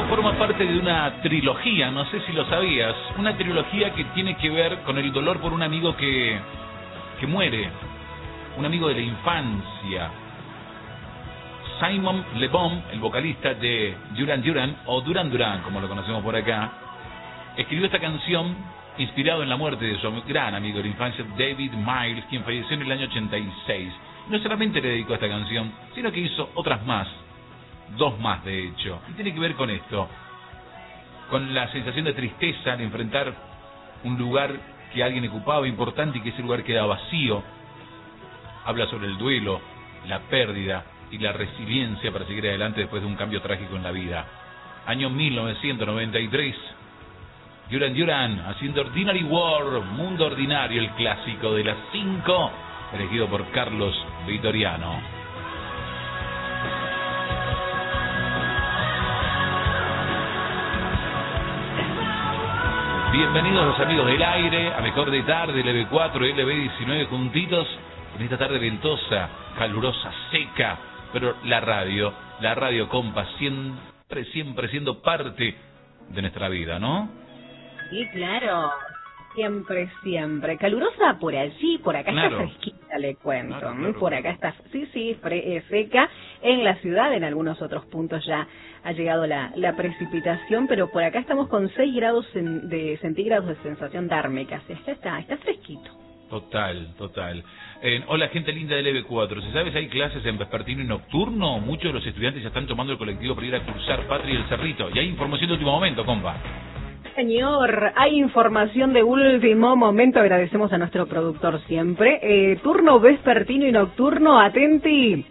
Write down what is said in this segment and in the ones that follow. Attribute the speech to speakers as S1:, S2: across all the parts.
S1: forma parte de una trilogía, no sé si lo sabías, una trilogía que tiene que ver con el dolor por un amigo que muere, un amigo de la infancia. Simon Le Bon, el vocalista de Duran Duran, o Duran Duran, como lo conocemos por acá, escribió esta canción inspirado en la muerte de su gran amigo de la infancia, David Miles, quien falleció en el año 86. No solamente le dedicó esta canción, sino que hizo otras más, 2 más de hecho. Y tiene que ver con esto, con la sensación de tristeza al enfrentar un lugar que alguien ocupaba importante y que ese lugar queda vacío. Habla sobre el duelo, la pérdida y la resiliencia para seguir adelante después de un cambio trágico en la vida. Año 1993, Duran Duran haciendo Ordinary World, Mundo Ordinario, el clásico de las 5, elegido por Carlos Vitoriano. Bienvenidos los amigos del aire, a Mejor de Tarde, LB4, LB19 juntitos, en esta tarde ventosa, calurosa, seca, pero la radio, compa, siempre siendo parte de nuestra vida, ¿no?
S2: Sí, claro, siempre. Calurosa por allí, por acá claro. Está fresquita, le cuento. Claro. Por acá está, seca. En la ciudad, en algunos otros puntos ya ha llegado la precipitación, pero por acá estamos con 6 grados centígrados de sensación térmica. Así está fresquito.
S1: Total. Hola, gente linda del EB4. ¿Se sabe si hay clases en vespertino y nocturno? Muchos de los estudiantes ya están tomando el colectivo para ir a cursar Patria y el Cerrito. Y hay información de último momento, compa.
S2: Señor, hay información de último momento. Agradecemos a nuestro productor siempre. Turno vespertino y nocturno, atenti.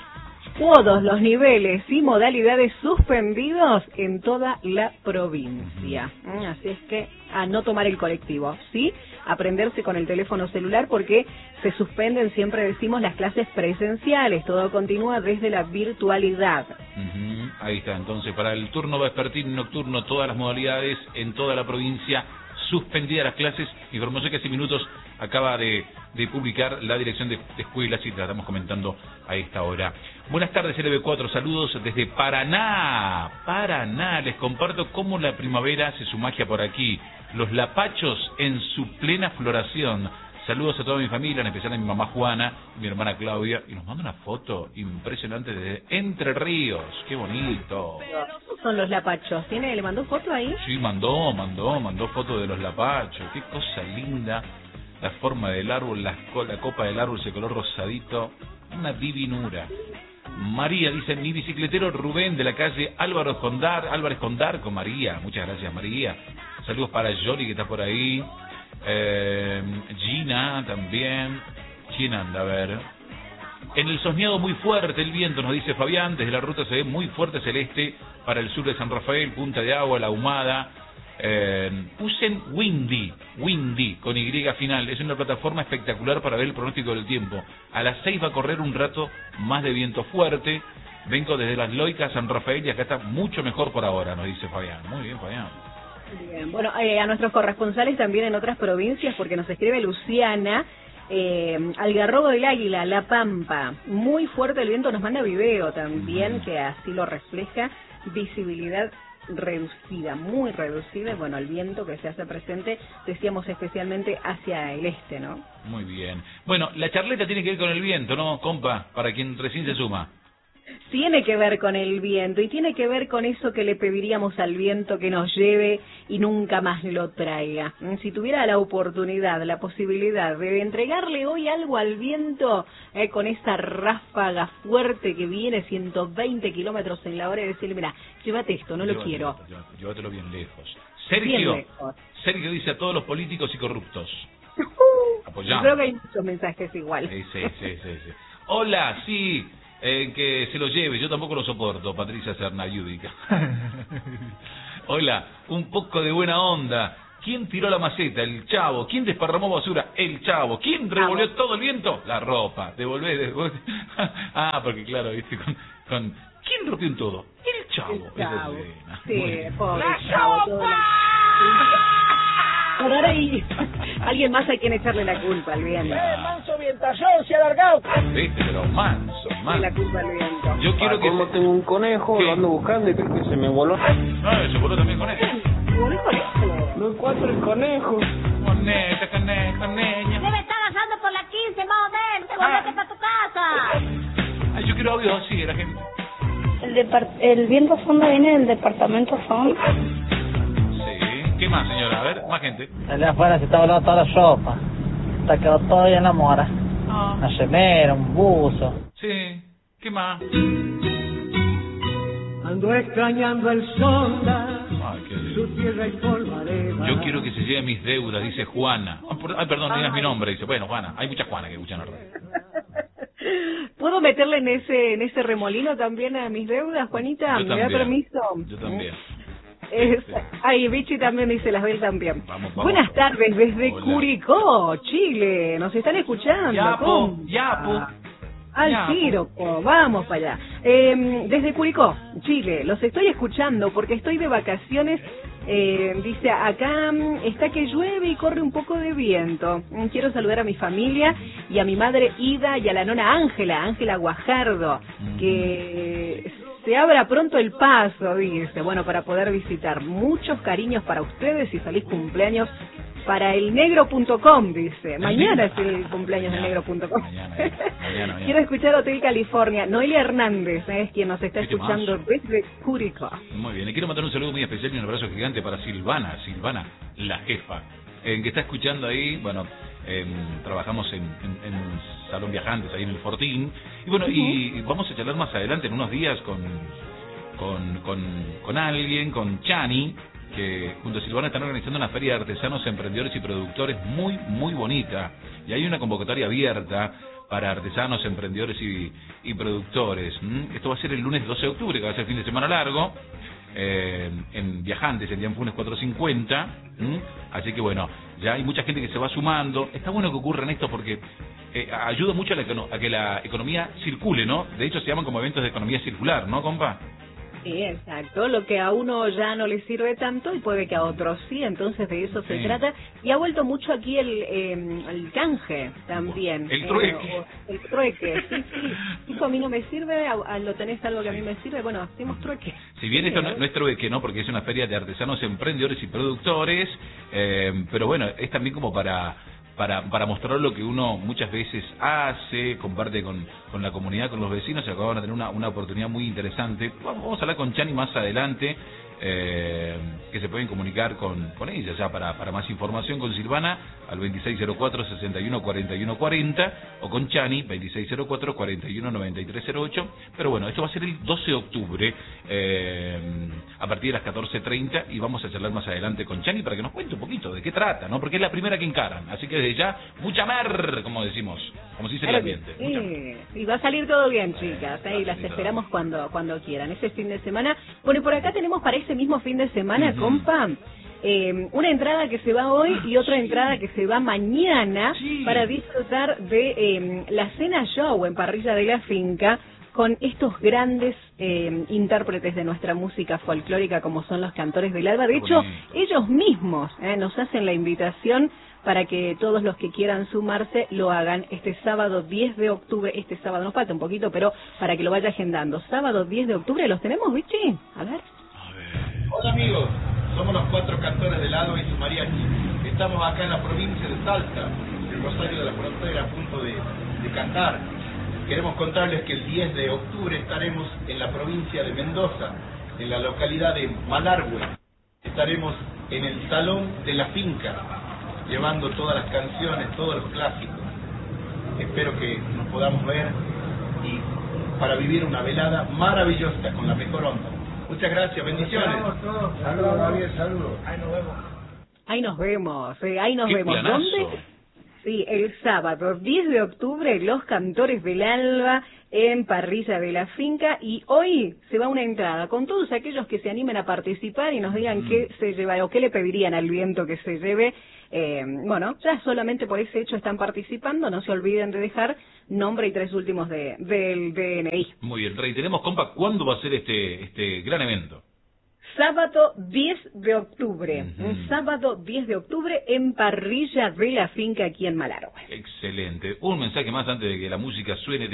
S2: Todos los niveles y modalidades suspendidos en toda la provincia. Así es que a no tomar el colectivo, ¿sí? Aprenderse con el teléfono celular porque se suspenden, siempre decimos, las clases presenciales. Todo continúa desde la virtualidad.
S1: Ahí está, entonces para el turno vespertino y nocturno, todas las modalidades en toda la provincia, suspendidas las clases. Información que hace minutos acaba de publicar la dirección de escuelas y la estamos comentando a esta hora. Buenas tardes, LB4, saludos desde Paraná. Les comparto cómo la primavera hace su magia por aquí. Los lapachos en su plena floración. Saludos a toda mi familia, en especial a mi mamá Juana y mi hermana Claudia. Y nos manda una foto impresionante desde Entre Ríos. ¡Qué bonito!
S2: Son los lapachos. ¿Le mandó foto ahí?
S1: Sí, mandó foto de los lapachos. ¡Qué cosa linda! La forma del árbol, la copa del árbol, ese color rosadito. Una divinura. María dice, mi bicicletero Rubén de la calle Álvarez Condar con María. Muchas gracias, María. Saludos para Yoli, que está por ahí. Gina también. ¿Quién anda? A ver. En el Sosneado muy fuerte el viento, nos dice Fabián. Desde la ruta se ve muy fuerte celeste para el sur de San Rafael, Punta de Agua, La Ahumada. Usen Windy con Y final. Es una plataforma espectacular para ver el pronóstico del tiempo. A las 6 va a correr un rato más de viento fuerte. Vengo desde Las Loicas, San Rafael, y acá está mucho mejor por ahora, nos dice Fabián. Muy bien, Fabián.
S2: Bien, bueno, a nuestros corresponsales también en otras provincias, porque nos escribe Luciana, Algarrobo del Águila, La Pampa, muy fuerte el viento, nos manda video también, que así lo refleja, visibilidad reducida, muy reducida, y bueno, el viento que se hace presente, decíamos especialmente hacia el este, ¿no?
S1: Muy bien. Bueno, la charleta tiene que ver con el viento, ¿no, compa? Para quien recién se suma.
S2: Tiene que ver con el viento y tiene que ver con eso que le pediríamos al viento, que nos lleve y nunca más lo traiga. Si tuviera la oportunidad, la posibilidad de entregarle hoy algo al viento, con esa ráfaga fuerte que viene 120 kilómetros en la hora, y decirle, mira, llévate esto, no lo quiero.
S1: Llévatelo bien lejos. Sergio dice a todos los políticos y corruptos. Apoyamos.
S2: Creo que hay muchos mensajes igual.
S1: Sí. Hola, sí. Que se lo lleve, yo tampoco lo soporto, Patricia Cernayúdica. Hola, un poco de buena onda. ¿Quién tiró la maceta? El Chavo. ¿Quién desparramó basura? El Chavo. ¿Quién revolvió todo el viento? La ropa. Devolvé. Porque claro, viste, con ¿quién rompió en todo? El Chavo.
S2: Sí, pobre Chavo. Por ahí, alguien más hay quien echarle la culpa al viento.
S3: Manso vientallón, se ha alargado.
S1: Viste, pero manso. mal.
S2: la culpa del viento.
S1: Yo quiero que...
S3: Como tengo un conejo,
S1: ¿Qué?
S3: lo ando buscando y creo que se me voló.
S1: No, se voló también con él.
S3: No encuentro el conejo.
S1: Coneta, coneña.
S4: Debe estar pasando por la 15, más o menos. Te volvete para tu casa.
S1: Ay, yo quiero audio así de la gente.
S5: El viento sonda viene del departamento Son.
S1: Sí. ¿Qué más, señora? A ver, más gente.
S6: Allá afuera se está volando toda la ropa. Está quedado todo en la mora. Una remera, un buzo.
S1: Sí. ¿Qué más?
S7: Ando extrañando el sonda,
S1: Ay, qué lindo.
S7: su tierra y polvareda.
S1: Yo quiero que se lleven mis deudas, dice Juana. Ay, perdón, no digas mi nombre, dice. Bueno, Juana, hay muchas Juanas que escuchan la radio.
S2: ¿Puedo meterle en ese remolino también a mis deudas, Juanita?
S1: Yo
S2: ¿Me da
S1: también.
S2: permiso?
S1: Yo también.
S2: Ay, Vichy también dice las Bel también.
S1: Vamos.
S2: Buenas tardes desde
S1: Hola.
S2: Curicó, Chile. Nos están escuchando. ¿Cómo?
S1: Yapo.
S2: Al tiro, vamos para allá. Desde Curicó, Chile, los estoy escuchando porque estoy de vacaciones. Dice, acá está que llueve y corre un poco de viento. Quiero saludar a mi familia y a mi madre Ida y a la nona Ángela Guajardo, que se abra pronto el paso, dice, bueno, para poder visitar. Muchos cariños para ustedes y feliz cumpleaños para elnegro.com, dice. Mañana es el cumpleaños del negro.com.
S1: Mañana.
S2: Quiero escuchar Hotel California. Noelia Hernández es quien nos está
S1: ¿Qué
S2: escuchando desde Curicó.
S1: Muy bien, le quiero mandar un saludo muy especial y un abrazo gigante para Silvana, la jefa, que está escuchando ahí. Bueno, trabajamos en Salón Viajantes, ahí en el Fortín. Y bueno, y vamos a charlar más adelante, en unos días, con alguien, con Chani, que junto a Silvana están organizando una feria de artesanos, emprendedores y productores muy, muy bonita. Y hay una convocatoria abierta para artesanos, emprendedores y productores. Esto va a ser el lunes 12 de octubre, que va a ser fin de semana largo, en Viajantes, el día en Funes 450. Así que bueno, ya hay mucha gente que se va sumando. Está bueno que ocurran esto porque ayuda mucho a que la economía circule, ¿no? De hecho se llaman como eventos de economía circular, ¿no, compa?
S2: Sí, exacto. Lo que a uno ya no le sirve tanto y puede que a otros sí, entonces de eso se trata. Y ha vuelto mucho aquí el canje también.
S1: El trueque.
S2: El trueque, sí. Hijo, a mí no me sirve, lo tenés algo que a mí me sirve, bueno, hacemos trueque.
S1: Si bien esto no es trueque, ¿no? Porque es una feria de artesanos, emprendedores y productores, pero bueno, es también como para mostrar lo que uno muchas veces hace, comparte con la comunidad, con los vecinos. Se acaban de tener una oportunidad muy interesante. Vamos a hablar con Chani más adelante, que se pueden comunicar con ella, ya para más información con Silvana al 2604-614140 o con Chani 2604-419308. Pero bueno, esto va a ser el 12 de octubre a partir de las 14:30 y vamos a charlar más adelante con Chani para que nos cuente un poquito de qué trata, ¿no? Porque es la primera que encaran, así que desde ya, mucha mer, como decimos, como se dice en el ambiente.
S2: Sí, y va a salir todo bien, chicas, y las esperamos cuando quieran, ese fin de semana. Bueno, y por acá tenemos para ese mismo fin de semana, compa, una entrada que se va hoy y otra entrada que se va mañana para disfrutar de la cena show en Parrilla de la Finca con estos grandes intérpretes de nuestra música folclórica como son los Cantores del Alba. De hecho, ellos mismos nos hacen la invitación para que todos los que quieran sumarse lo hagan este sábado 10 de octubre. Este sábado nos falta un poquito, pero para que lo vaya agendando. Sábado 10 de octubre, ¿los tenemos, Vichy? A ver.
S8: Hola amigos, somos los 4 Cantores del Alba y su mariachi. Estamos acá en la provincia de Salta, el Rosario de la Frontera, a punto de cantar. Queremos contarles que el 10 de octubre estaremos en la provincia de Mendoza, en la localidad de Malargüe. Estaremos en el Salón de la Finca, llevando todas las canciones, todos los clásicos. Espero que nos podamos ver y para vivir una velada maravillosa con la mejor onda. Muchas gracias, bendiciones.
S3: Saludos, Gabriel, saludos.
S2: Ahí nos vemos, ahí nos
S1: ¡Qué
S2: vemos.
S1: planazo!
S2: ¿Dónde? Sí, el sábado 10 de octubre, los Cantores del Alba en Parrilla de la Finca, y hoy se va una entrada con todos aquellos que se animen a participar y nos digan qué se lleva o qué le pedirían al viento que se lleve. Bueno, ya solamente por ese hecho están participando. No se olviden de dejar nombre y 3 últimos del DNI.
S1: Muy bien, reiteremos, compa, ¿cuándo va a ser este gran evento?
S2: Sábado 10 de octubre, sábado 10 de octubre en Parrilla de la Finca aquí en Malargüe.
S1: Excelente. Un mensaje más antes de que la música suene de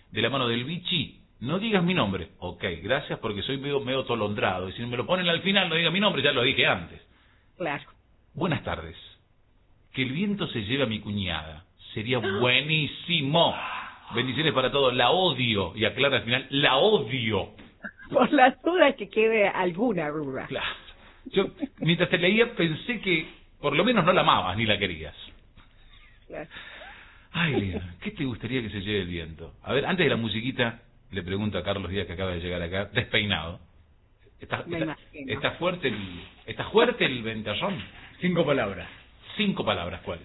S1: de la mano del Vichy. No digas mi nombre. Ok, gracias, porque soy medio tolondrado. Y si me lo ponen al final, no diga mi nombre, ya lo dije antes.
S2: Claro.
S1: Buenas tardes. Que el viento se lleve a mi cuñada. Sería buenísimo. Bendiciones para todos. La odio. Y aclara al final, la odio.
S2: Por las dudas que quede alguna duda.
S1: Claro. Yo, mientras te leía, pensé que por lo menos no la amabas ni la querías.
S2: Claro.
S1: Ay, Lina, ¿qué te gustaría que se lleve el viento? A ver, antes de la musiquita, le pregunto a Carlos Díaz, que acaba de llegar acá, despeinado. ¿Está fuerte el ventallón?
S9: 5 palabras.
S1: 5 palabras, ¿cuáles?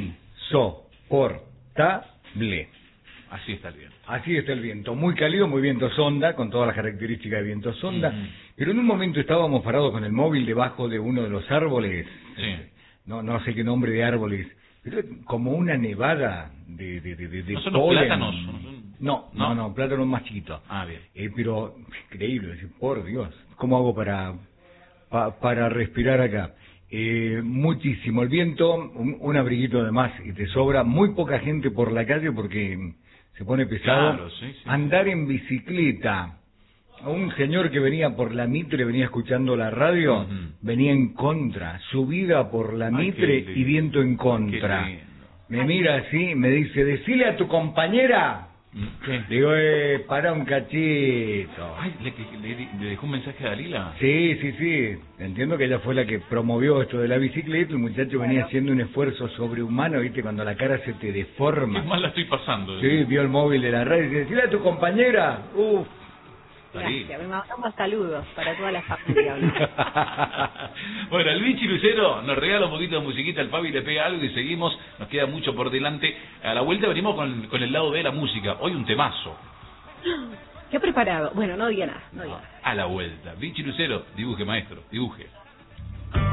S9: Insoportable.
S1: Así está el viento.
S9: Así está el viento, muy cálido, muy viento sonda, con todas las características de viento sonda, pero en un momento estábamos parados con el móvil debajo de uno de los árboles, no sé qué nombre de árboles, pero como una nevada de
S1: ¿No son
S9: polen.
S1: los plátanos?
S9: No, plátanos más chiquitos.
S1: Ah, bien.
S9: Pero increíble, decir, por Dios, ¿cómo hago para respirar acá? Muchísimo, el viento, un abriguito de más y te sobra, muy poca gente por la calle porque se pone pesado.
S1: Claro, sí.
S9: Andar en bicicleta. Un señor que venía por la Mitre, venía escuchando la radio, venía en contra, subida por la Mitre y viento en contra. Me mira así, me dice, decile a tu compañera.
S1: ¿Qué?
S9: Digo, para un cachito.
S1: Ay, ¿le dejó un mensaje a Dalila?
S9: Sí. Entiendo que ella fue la que promovió esto de la bicicleta. El muchacho venía haciendo un esfuerzo sobrehumano, ¿viste? Cuando la cara se te deforma.
S1: Qué mal la estoy pasando.
S9: Sí, vio el móvil de la radio y dice, decile a tu compañera. Uf.
S2: Gracias, me mandamos saludos para toda la familia.
S1: Bueno, el Vichy Lucero nos regala un poquito de musiquita, el Fabi le pega algo y seguimos, nos queda mucho por delante. A la vuelta venimos con el lado de la música, hoy un temazo.
S2: ¿Qué ha preparado? Bueno, no diga nada.
S1: A la vuelta, Vichy Lucero, dibuje maestro, dibuje.